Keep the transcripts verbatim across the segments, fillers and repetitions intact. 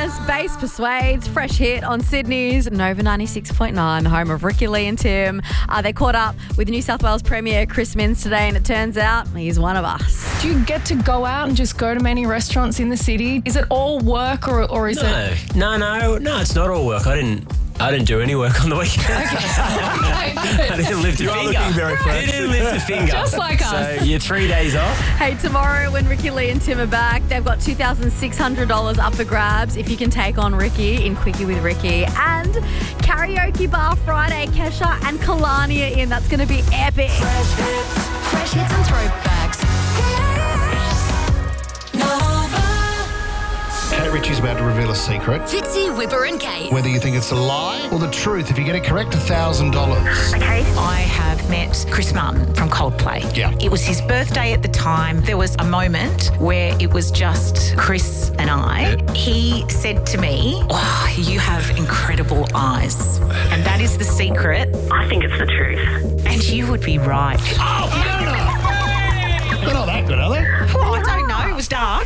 Yes, Bass persuades. Fresh hit on Sydney's Nova ninety-six point nine, the home of Ricky Lee and Tim. Uh, they caught up with New South Wales Premier Chris Minns today, and it turns out he's one of us. Do you get to go out and just go to many restaurants in the city? Is it all work or, or is no, it... No, no, no, it's not all work. I didn't... I didn't do any work on the weekend. Okay. I didn't lift a you finger. Are very fresh. I didn't lift a finger. Just like us. So you're three days off. Hey, tomorrow when Ricky Lee and Tim are back, they've got two thousand six hundred dollars up for grabs if you can take on Ricky in Quickie with Ricky. And Karaoke Bar Friday, Kesha and Kalani are in. That's going to be epic. Fresh hits, fresh hits and throwbacks. Nova. Kate Ritchie's about to reveal a secret. Fitzy, Whipper and Kate. Whether you think it's a lie or the truth, if you get it correct, one thousand dollars. Okay. I have met Chris Martin from Coldplay. Yeah. It was his birthday at the time. There was a moment where it was just Chris and I. Yeah. He said to me, "Oh, you have incredible eyes." And that is the secret. I think it's the truth. And you would be right. Oh, Fiona! They're not that good, are they? Well, I don't know. It was dark.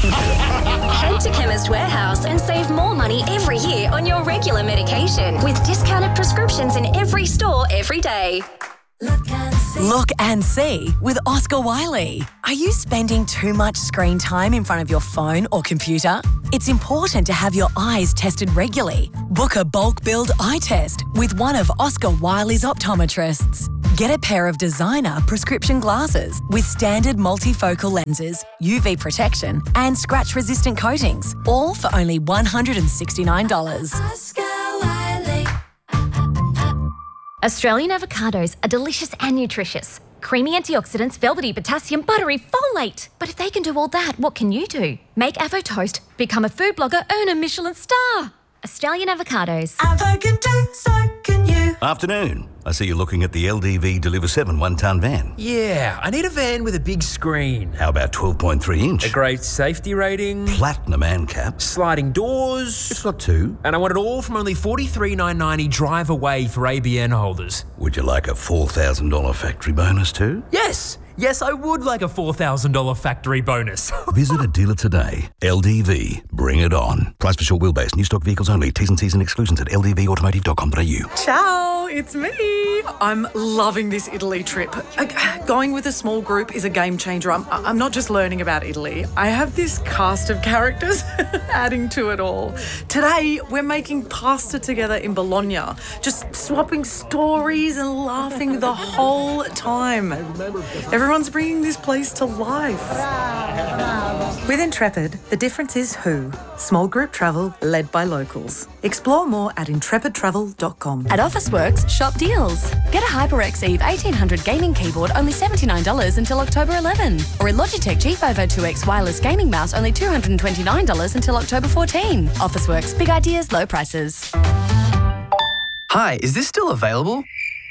Head to Chemist Warehouse and save more money every year on your regular medication with discounted prescriptions in every store every day. Look and see. Look and see with Oscar Wiley. Are you spending too much screen time in front of your phone or computer? It's important to have your eyes tested regularly. Book a bulk billed eye test with one of Oscar Wiley's optometrists. Get a pair of designer prescription glasses with standard multifocal lenses, U V protection and scratch-resistant coatings, all for only one hundred sixty-nine dollars. Oscar Wiley. Australian avocados are delicious and nutritious. Creamy antioxidants, velvety potassium, buttery folate. But if they can do all that, what can you do? Make Avo Toast, become a food blogger, earn a Michelin star. Australian avocados. Avo can do, so can you. Afternoon. I see you're looking at the L D V Deliver seven one-tonne van. Yeah, I need a van with a big screen. How about twelve point three inch? A great safety rating. Platinum ANCAP. Sliding doors. It's got two. And I want it all from only forty-three thousand nine hundred ninety drive away for A B N holders. Would you like a four thousand dollars factory bonus too? Yes! Yes, I would like a four thousand dollars factory bonus. Visit a dealer today. L D V. Bring it on. Price for short wheelbase. New stock vehicles only. T's and C's and exclusions at l d v automotive dot com dot a u. Ciao, it's me. I'm loving this Italy trip. Uh, Going with a small group is a game changer. I'm, I'm not just learning about Italy. I have this cast of characters adding to it all. Today, we're making pasta together in Bologna, just swapping stories and laughing the whole time. Everyone's bringing this place to life. With Intrepid, the difference is who. Small group travel led by locals. Explore more at intrepid travel dot com. At Officeworks, shop deals. Get a HyperX Eve eighteen hundred gaming keyboard only seventy-nine dollars until October eleventh. Or a Logitech G five oh two X wireless gaming mouse only two hundred twenty-nine dollars until October fourteenth. Officeworks, big ideas, low prices. Hi, is this still available?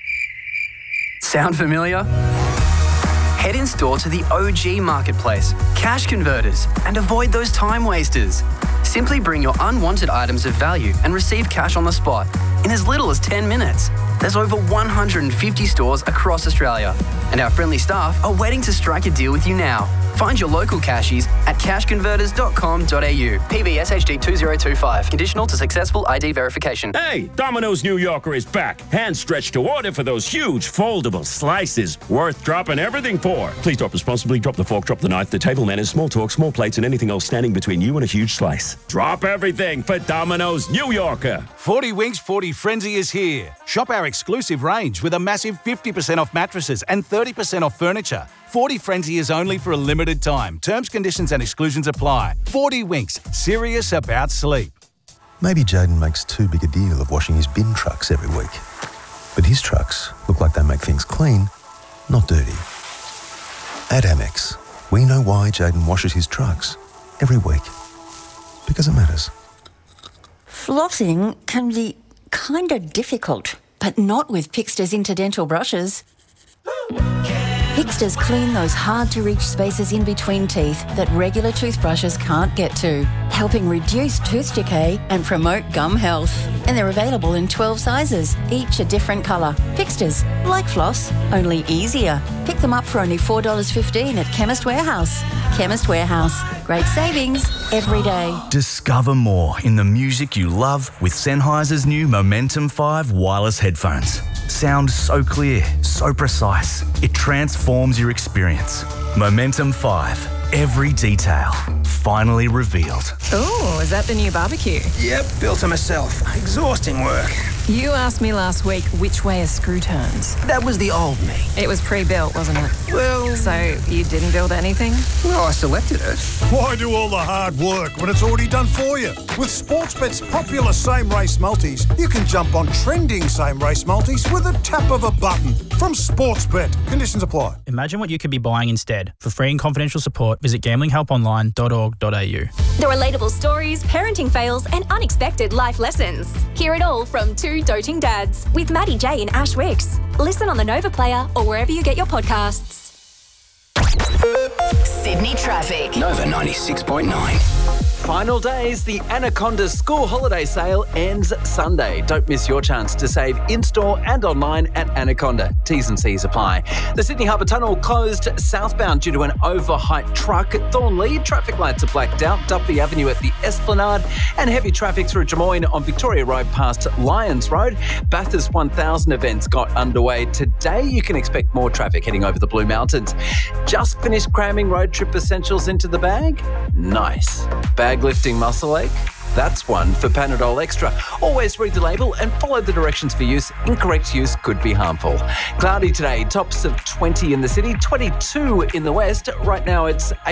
Sound familiar? Head in store to the O G Marketplace, Cash Converters, and avoid those time wasters. Simply bring your unwanted items of value and receive cash on the spot in as little as ten minutes. There's over one hundred fifty stores across Australia, and our friendly staff are waiting to strike a deal with you now. Find your local cashies at cash converters dot com dot a u. P B S H D two zero two five. Conditional to successful I D verification. Hey, Domino's New Yorker is back. Hand stretched to order for those huge foldable slices. Worth dropping everything for. Please drop responsibly. Drop the fork, drop the knife, the table manners, small talk, small plates, and anything else standing between you and a huge slice. Drop everything for Domino's New Yorker. forty Winks forty Frenzy is here. Shop our exclusive range with a massive fifty percent off mattresses and thirty percent off furniture. forty Frenzy is only for a limited time. Terms, conditions and exclusions apply. forty Winks, serious about sleep. Maybe Jaden makes too big a deal of washing his bin trucks every week. But his trucks look like they make things clean, not dirty. At Amex, we know why Jaden washes his trucks every week. Because it matters. Flossing can be kind of difficult, but not with Pixter's Interdental brushes. Fixters clean those hard-to-reach spaces in between teeth that regular toothbrushes can't get to, helping reduce tooth decay and promote gum health. And they're available in twelve sizes, each a different colour. Fixters, like floss, only easier. Pick them up for only four dollars fifteen at Chemist Warehouse. Chemist Warehouse. Great savings every day. Discover more in the music you love with Sennheiser's new Momentum five wireless headphones. Sound so clear, so precise. It transforms your experience. Momentum five. Every detail finally revealed. Oh, is that the new barbecue? Yep, built it myself. Exhausting work. You asked me last week which way a screw turns. That was the old me. It was pre-built, wasn't it? Well... So you didn't build anything? Well, I selected it. Why do all the hard work when it's already done for you? With Sportsbet's popular same-race multis, you can jump on trending same-race multis with a tap of a button. From Sportsbet. Conditions apply. Imagine what you could be buying instead. For free and confidential support, visit gambling help online dot org dot a u. The relatable stories, parenting fails, and unexpected life lessons. Hear it all from two doting dads with Maddie J and Ash Wicks. Listen on the Nova Player or wherever you get your podcasts. Sydney traffic. Nova ninety-six point nine. Final days, the Anaconda School Holiday Sale ends Sunday. Don't miss your chance to save in-store and online at Anaconda. T's and C's apply. The Sydney Harbour Tunnel closed southbound due to an overheight truck at Thornley. Traffic lights are blacked out. Duffy Avenue at the Esplanade. And heavy traffic through Des Moines on Victoria Road past Lyons Road. Bathurst one thousand events got underway today. You can expect more traffic heading over the Blue Mountains. Just finished cramming road trip essentials into the bag? Nice. Bag lifting muscle ache? That's one for Panadol Extra. Always read the label and follow the directions for use. Incorrect use could be harmful. Cloudy today, tops of twenty in the city, twenty-two in the west. Right now it's